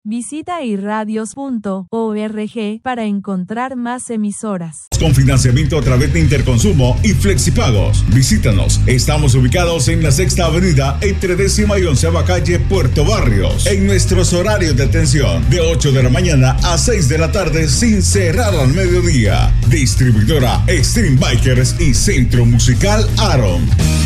Visita irradios.org para encontrar más emisoras. Con financiamiento a través de Interconsumo y Flexipagos. Visítanos. Estamos ubicados en la 6ª Avenida entre 10ª y 11ª calle Puerto Barrios. En nuestros horarios de atención, de 8 de la mañana a 6 de la tarde sin cerrar al mediodía. Distribuidora Extreme Bikers y Centro Musical Aaron.